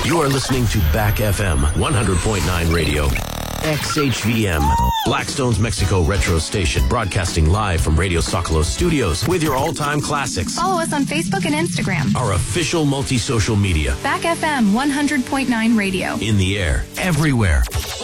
You are listening to Back FM 100.9 Radio. XHVM, Blackstone's Mexico Retro Station, broadcasting live from Radio Socolos Studios with your all-time classics. Follow us on Facebook and Instagram. Our official multi-social media. Back FM 100.9 Radio. In the air, everywhere.